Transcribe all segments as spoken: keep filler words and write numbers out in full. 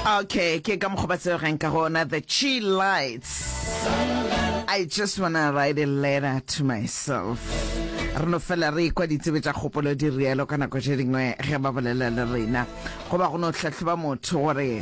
Okay, ke ka mokgobatse re nka gona the Chi Lights. I just wanna write a letter to myself. Reno fela re kwa ditsebe tsa kgopolo di rielo kana go dingwe ge ba bolela le rena go ba go no tlhatlhoba motho gore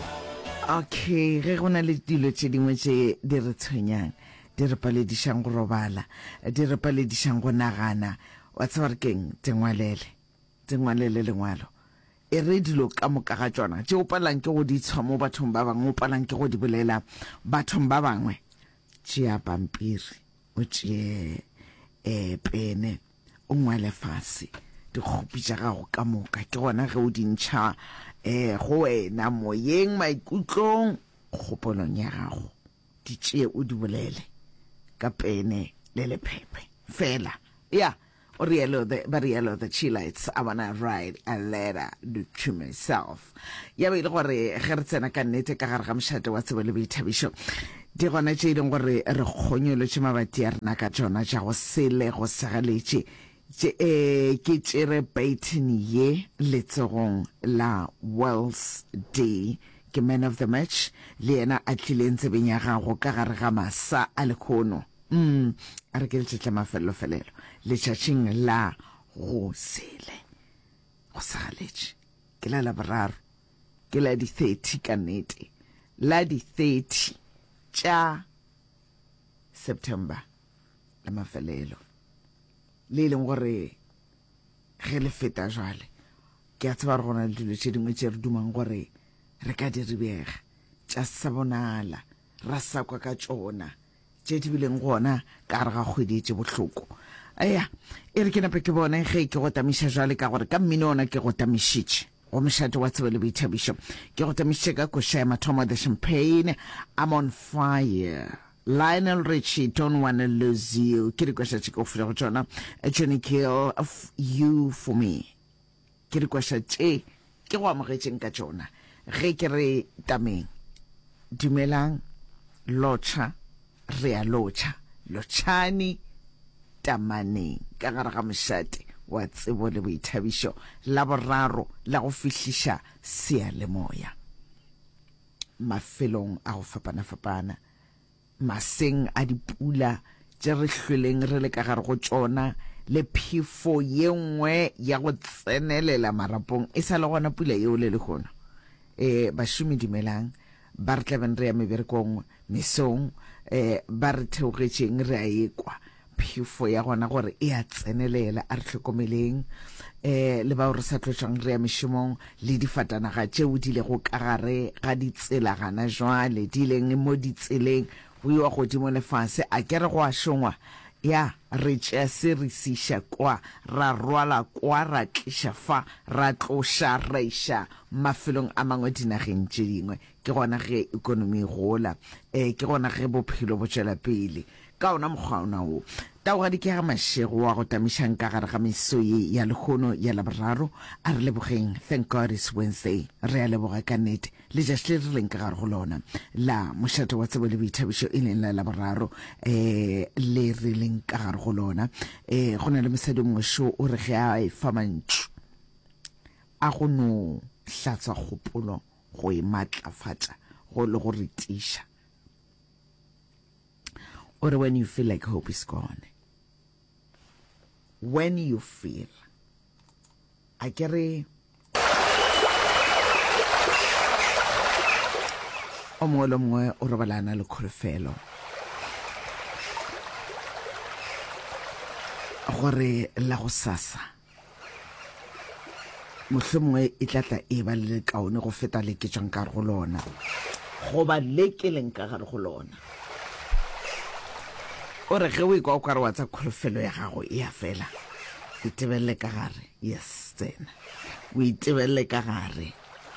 okay ge gona le dilo tse dingwe tse di re tshwenyang di re paledishang go robala di re paledishang go nagana wa tswa re keng tengwalele tengwalele lengwalo e re dilo ka moka ga tsona tse o palang ke go di tswa mo bathong ba bangwe o palang ke go di bolela bathong ba bangwe tšea pampiri o tšee eh pene o ngwale fase di kgopi tša gago ka moka ke gona ge o dintšha eh go wena moyeng maikutlong kgopolong ya gago di tšee o di bolele ka pene le lepepe fela ya o rielo the ba rielo the Chi Lights. I wanna write a letter to myself. Ya be ile gore ge re tsena ka nnete ka gare ga mošate wa tsebo le boithabišo di gona tše ding gore re kgonyolotše mabati a rena ka tšona tša go sele go segaletše eh ke tšere baton ye letsogong la Wells Day ke man of the match le yena a tlileng tsebeng ya gago ka gare ga masa a lekgono mm a re ke letšatša mafelelo felelo letšatšing la go sele go segaletše ke la laboraro ke la di thirty ka nnete la di thirty tša September la mafelelo le leng gore ge le feta jwale ke a tseba re gona le dilo tše dingwe tše re dumang gore re ka di rebega tša sa bonala ra sakwa ka tšona tše di bileng gona ka gare ga kgwedi tše bohloko aya e re ke nape ke bone ge ke go tamiša jwale ka gore ka mmino ona ke go tamišitše go mošate wa tsebo le boithabišo ke go tamišitše ka koša ya mathomo the champagne. I'm on fire. Lionel Richie, don't wanna lose you. Ke requesta tše go fela go tšona Johnny Kill of you for me. Ke requesta tše ke go amogetšeng ka tšona ge ke re tameng dumelang lotšha re a lotšha lotšhane tamaneng ka gare ga mošate wa tsebo le boithabišo la boraro la go fihliša seyalemoya mafelong a go fapana-fapana maseng a dipula tše re hlweleng re le ka gare go tšona le phefo ye nngwe ya go tsenelela marapong e sa le gona pula yeo le lekgono eh bašomi dumelang ba re tlabeng re ya meberekong mesong eh ba re theogetšeng re a ekwa phefo ya gona gore e a tsenelela a re hlokomeleng eh le ba re sa tlotšang re ya mešomong le difatanaga tšeo di lego ka gare ga ditsela gana jwale di leng mo ditseleng go iwa godimo lefase a kere go a šongwa ya re tšea se re siša kwa ra rwala kwa ra tliša fa ra tloša ra iša mafelong a mangwe dinageng tše dingwe ke gona ge ekonomi e gola eh ke gona ge bophelo bo tšwela pele ka ona mokgwa ona o taogadi ke ga mašego wa go tamišang ka gare ga meso ye ya lekgono ya laboraro a re lebogeng. Thank God it's Wednesday. Re a leboga ka nnete le just le re leng ka gare go lona la mošate wa tsebo le boithabišo e leng la laboraro eh le re leng ka gare go lona eh go na le mosadi mošo o re ge a e fa mantšu a go no hlatswa kgopolo go e matlafatša go le go retiša or when you feel like hope is gone, when you feel I kere o mongwe le mongwe o robalana le kholofelo gore la go sasa mohlomongwe e tlatla e ba le kaone go feta le ke tswang ka go lona goba le ke leng ka gare go lona ore ge o ikwa o ka re wa tsa kholofelo ya gago e a fela o itebelele ka gare yes tsena o itebelele ka gare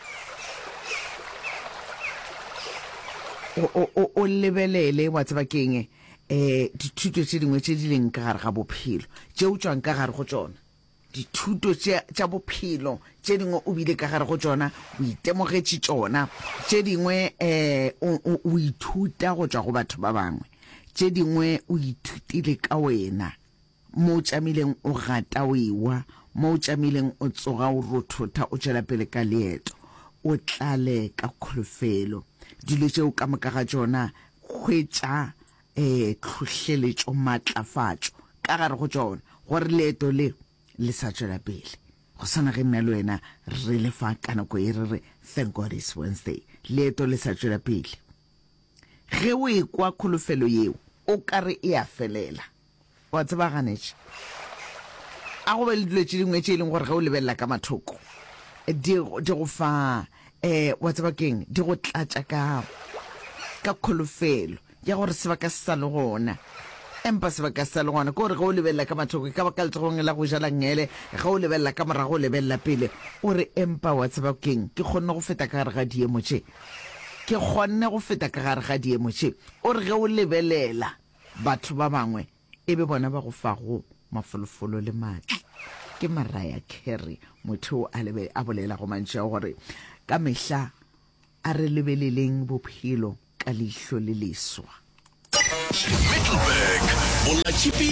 o o o lebelele wa tseba keng eh dithuto tše dingwe tše di leng ka gare ga bophelo tše o tswang ka gare go tsona dithuto tša bophelo tše dingwe o bile ka gare go tsona o itemogetše tsona tše dingwe eh o ithuta go tswa go batho ba bangwe tše dingwe o ithutile ka wena mo tšamileng o gata o ewa mo tšamileng o tsoga o rothotha o tšwela pele ka leeto o tlale ka kholofelo dilo tšeo ka moka ga tsona hwetša eh tlhohleletšo matlafatšo ka gare go tsona gore leeto le le sa tšwela pele go sana ge nna le wena re le fa ka nako e re re thank God it's Wednesday leeto le sa tšwela pele ge o e kwa kholofelo yeo o ka re e a felela wa tseba ganetše a go be le dilo tše dingwe tše e leng gore ge o lebelela ka mathoko di go fa eh wa tseba keng di go tlatša ka ka kholofelo ya gore sebaka se sa le gona empa sebaka se sa le gona ke gore ge o lebelela ka mathoko ka baka letsogong la go jala ngele ge o lebelela ka morago o lebelela pele o re empa wa tseba keng ke kgonne go feta ka gare ga diemo tše ke kgonne go feta ka gare ga diemo tše o re ge o lebelela batho ba bangwe e be bona ba go fago mafolofolo le matla ke Mariah Carey motho a lebe a bolela go mantša gore ka mehla a re lebeleleng bophelo ka leihlo le leswa. Middleburg,